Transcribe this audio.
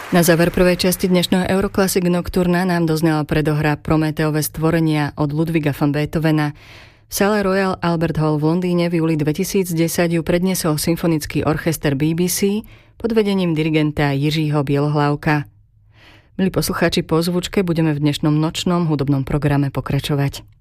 Na záver prvej časti dnešného Euroclassic Nocturna nám doznala predohra Prométeové stvorenia od Ludwiga van Beethovena. V sále Royal Albert Hall v Londýne v júli 2010 ju predniesol symfonický orchester BBC pod vedením dirigenta Jiřího Bielohlavka. Milí poslucháči, po zvučke budeme v dnešnom nočnom hudobnom programe pokračovať.